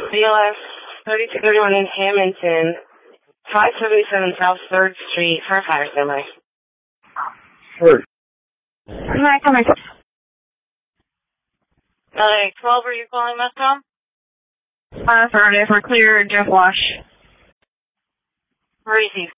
BLS 3231 in Hamilton, 577 South 3rd Street, for a fire standby. Sure. Hi, come here. LA 12, are you calling Mescom? Affirmative, we're clear, Jeff Wash. Receive.